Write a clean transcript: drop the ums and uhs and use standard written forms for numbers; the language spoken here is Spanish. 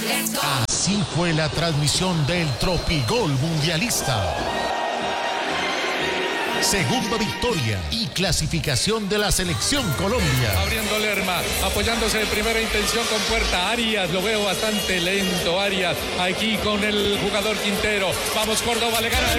Así fue la transmisión del Tropigol Mundialista. Segunda victoria y clasificación de la selección Colombia. Abriendo Lerma, apoyándose de primera intención con Puerta. Arias, lo veo bastante lento. Arias, aquí con el jugador Quintero. Vamos, Córdoba, le gana.